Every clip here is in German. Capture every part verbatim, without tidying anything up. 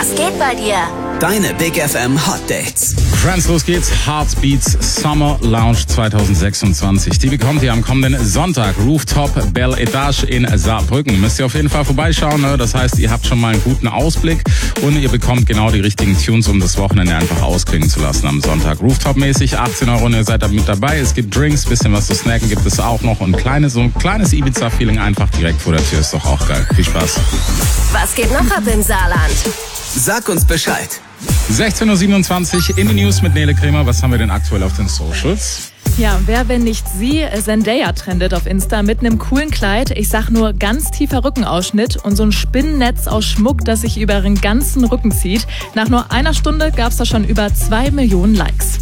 Was geht bei dir? Deine Big F M Hot Dates. Friends, los geht's. Heartbeats Summer Lounge zwanzig sechsundzwanzig. Die bekommt ihr am kommenden Sonntag. Rooftop Belle Etage in Saarbrücken. Müsst ihr auf jeden Fall vorbeischauen. Ne? Das heißt, ihr habt schon mal einen guten Ausblick und ihr bekommt genau die richtigen Tunes, um das Wochenende einfach ausklingen zu lassen am Sonntag. Rooftop-mäßig, achtzehn Euro und ihr seid da mit dabei. Es gibt Drinks, bisschen was zu snacken gibt es auch noch und kleine, so ein kleines Ibiza-Feeling einfach direkt vor der Tür. Ist doch auch geil. Viel Spaß. Was geht noch ab im Saarland? Sag uns Bescheid. sechzehn Uhr siebenundzwanzig in die News mit Nele Kremer. Was haben wir denn aktuell auf den Socials? Ja, wer, wenn nicht sie, Zendaya trendet auf Insta mit einem coolen Kleid. Ich sag nur ganz tiefer Rückenausschnitt und so ein Spinnennetz aus Schmuck, das sich über ihren ganzen Rücken zieht. Nach nur einer Stunde gab's da schon über zwei Millionen Likes.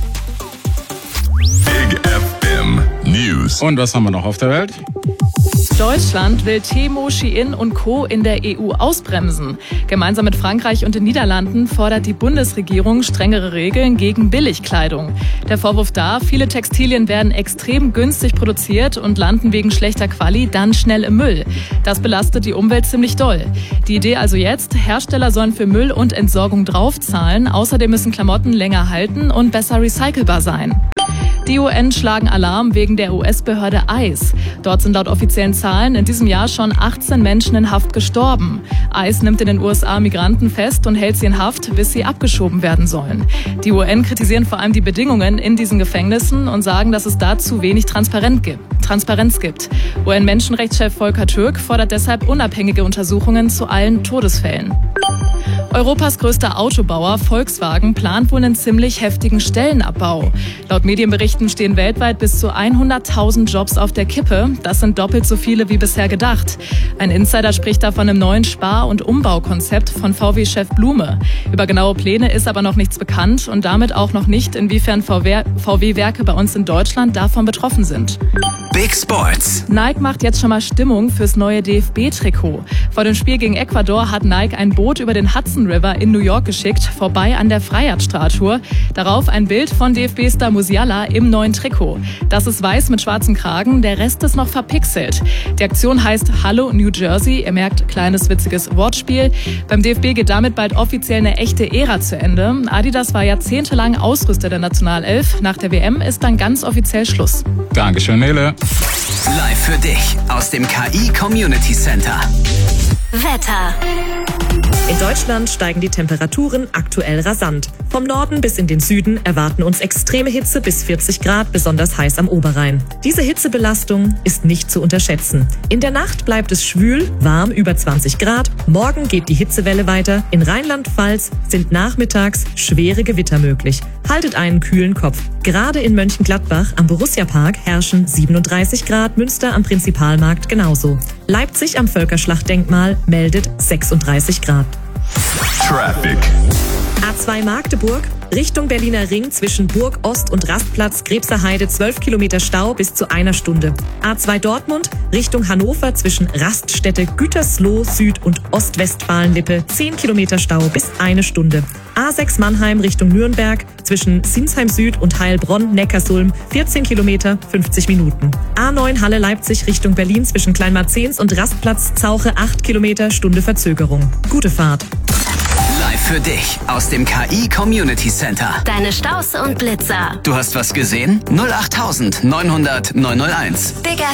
Big F M News. Und was haben wir noch auf der Welt? Deutschland will Temu, Shein und Co. in der E U ausbremsen. Gemeinsam mit Frankreich und den Niederlanden fordert die Bundesregierung strengere Regeln gegen Billigkleidung. Der Vorwurf da, viele Textilien werden extrem günstig produziert und landen wegen schlechter Quali dann schnell im Müll. Das belastet die Umwelt ziemlich doll. Die Idee also jetzt, Hersteller sollen für Müll und Entsorgung draufzahlen. Außerdem müssen Klamotten länger halten und besser recycelbar sein. Die U N schlagen Alarm wegen der U S-Behörde I C E. Dort sind laut offiziellen Zahlen in diesem Jahr schon achtzehn Menschen in Haft gestorben. I C E nimmt in den U S A Migranten fest und hält sie in Haft, bis sie abgeschoben werden sollen. Die U N kritisieren vor allem die Bedingungen in diesen Gefängnissen und sagen, dass es da zu wenig Transparenz gibt. U N-Menschenrechtschef Volker Türk fordert deshalb unabhängige Untersuchungen zu allen Todesfällen. Europas größter Autobauer Volkswagen plant wohl einen ziemlich heftigen Stellenabbau. Laut Medienberichten stehen weltweit bis zu hunderttausend Jobs auf der Kippe. Das sind doppelt so viele wie bisher gedacht. Ein Insider spricht da von einem neuen Spar- und Umbaukonzept von V W-Chef Blume. Über genaue Pläne ist aber noch nichts bekannt und damit auch noch nicht, inwiefern V W-Werke bei uns in Deutschland davon betroffen sind. Big Sports. Nike macht jetzt schon mal Stimmung fürs neue D F B-Trikot. Vor dem Spiel gegen Ecuador hat Nike ein Boot über den Hudson River in New York geschickt, vorbei an der Freiheitsstatue. Darauf ein Bild von D F B-Star Musiala im neuen Trikot. Das ist weiß mit schwarzem Kragen, der Rest ist noch verpixelt. Die Aktion heißt Hallo New Jersey. Ihr merkt, kleines witziges Wortspiel. Beim D F B geht damit bald offiziell eine echte Ära zu Ende. Adidas war jahrzehntelang Ausrüster der Nationalelf. Nach der W M ist dann ganz offiziell Schluss. Dankeschön, Nele. Live für dich aus dem K I Community Center. Wetter. In Deutschland steigen die Temperaturen aktuell rasant. Vom Norden bis in den Süden erwarten uns extreme Hitze bis vierzig Grad, besonders heiß am Oberrhein. Diese Hitzebelastung ist nicht zu unterschätzen. In der Nacht bleibt es schwül, warm über zwanzig Grad. Morgen geht die Hitzewelle weiter. In Rheinland-Pfalz sind nachmittags schwere Gewitter möglich. Haltet einen kühlen Kopf. Gerade in Mönchengladbach am Borussia-Park herrschen siebenunddreißig Grad, Münster am Prinzipalmarkt genauso. Leipzig am Völkerschlachtdenkmal meldet sechsunddreißig Grad. Traffic. A zwei Magdeburg, Richtung Berliner Ring zwischen Burg Ost und Rastplatz Krebserheide zwölf Kilometer Stau bis zu einer Stunde. A zwei Dortmund, Richtung Hannover zwischen Raststätte Gütersloh Süd und Ostwestfalen-Lippe zehn Kilometer Stau bis eine Stunde. A sechs Mannheim Richtung Nürnberg zwischen Sinsheim Süd und Heilbronn-Neckarsulm vierzehn Kilometer fünfzig Minuten. A neun Halle Leipzig Richtung Berlin zwischen Kleinmarzens und Rastplatz Zauche acht Kilometer Stunde Verzögerung. Gute Fahrt. Live für dich aus dem K I Community Center. Deine Staus und Blitzer. Du hast was gesehen? null acht neunhundert neunhunderteins. Big